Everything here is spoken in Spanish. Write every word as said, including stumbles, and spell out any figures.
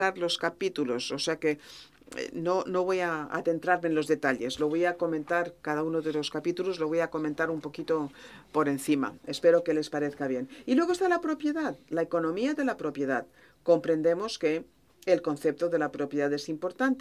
los capítulos, o sea que eh, no, no voy a adentrarme en los detalles, lo voy a comentar, cada uno de los capítulos lo voy a comentar un poquito por encima. Espero que les parezca bien. Y luego está la propiedad, la economía de la propiedad. Comprendemos que el concepto de la propiedad es importante.